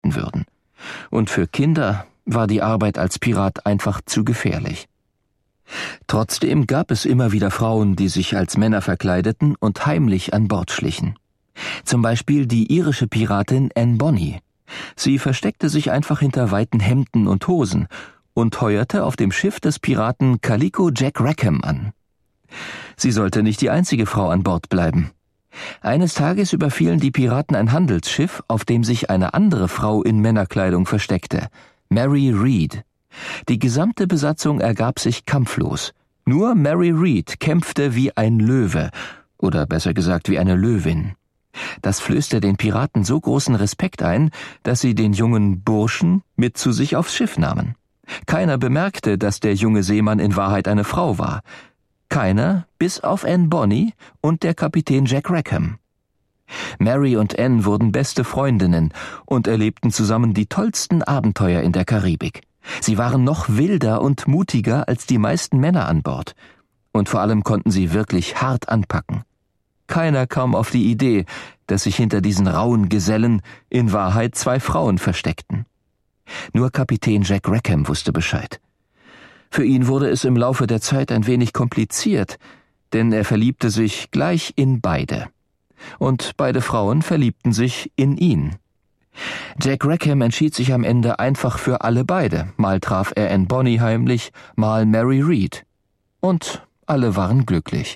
finden würden. Und für Kinder war die Arbeit als Pirat einfach zu gefährlich. Trotzdem gab es immer wieder Frauen, die sich als Männer verkleideten und heimlich an Bord schlichen. Zum Beispiel die irische Piratin Anne Bonny. Sie versteckte sich einfach hinter weiten Hemden und Hosen und heuerte auf dem Schiff des Piraten Calico Jack Rackham an. Sie sollte nicht die einzige Frau an Bord bleiben. Eines Tages überfielen die Piraten ein Handelsschiff, auf dem sich eine andere Frau in Männerkleidung versteckte, Mary Read. Die gesamte Besatzung ergab sich kampflos. Nur Mary Read kämpfte wie ein Löwe, oder besser gesagt wie eine Löwin. Das flößte den Piraten so großen Respekt ein, dass sie den jungen Burschen mit zu sich aufs Schiff nahmen. Keiner bemerkte, dass der junge Seemann in Wahrheit eine Frau war. Keiner, bis auf Anne Bonny und der Kapitän Jack Rackham. Mary und Anne wurden beste Freundinnen und erlebten zusammen die tollsten Abenteuer in der Karibik. Sie waren noch wilder und mutiger als die meisten Männer an Bord. Und vor allem konnten sie wirklich hart anpacken. Keiner kam auf die Idee, dass sich hinter diesen rauen Gesellen in Wahrheit 2 Frauen versteckten. Nur Kapitän Jack Rackham wusste Bescheid. Für ihn wurde es im Laufe der Zeit ein wenig kompliziert, denn er verliebte sich gleich in beide. Und beide Frauen verliebten sich in ihn. Jack Rackham entschied sich am Ende einfach für alle beide. Mal traf er Anne Bonny heimlich, mal Mary Read. Und alle waren glücklich.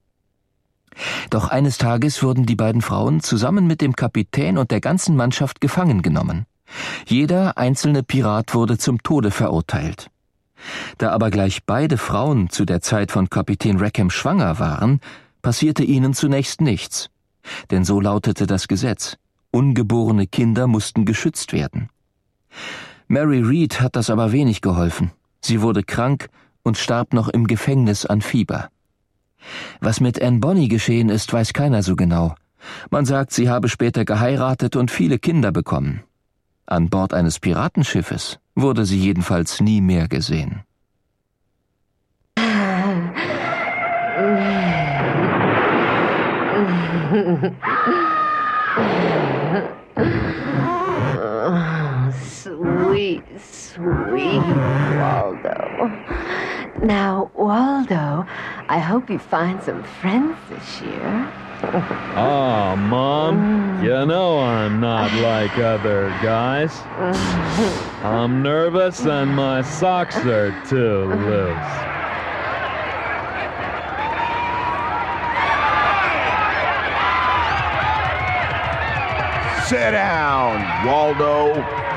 Doch eines Tages wurden die beiden Frauen zusammen mit dem Kapitän und der ganzen Mannschaft gefangen genommen. Jeder einzelne Pirat wurde zum Tode verurteilt. Da aber gleich beide Frauen zu der Zeit von Kapitän Rackham schwanger waren, passierte ihnen zunächst nichts. Denn so lautete das Gesetz. Ungeborene Kinder mussten geschützt werden. Mary Read hat das aber wenig geholfen. Sie wurde krank und starb noch im Gefängnis an Fieber. Was mit Anne Bonny geschehen ist, weiß keiner so genau. Man sagt, sie habe später geheiratet und viele Kinder bekommen. An Bord eines Piratenschiffes wurde sie jedenfalls nie mehr gesehen. Sweet, sweet Waldo. Now, Waldo, I hope you find some friends this year. Oh, Mom, you know I'm not like other guys. I'm nervous and my socks are too loose. Sit down, Waldo.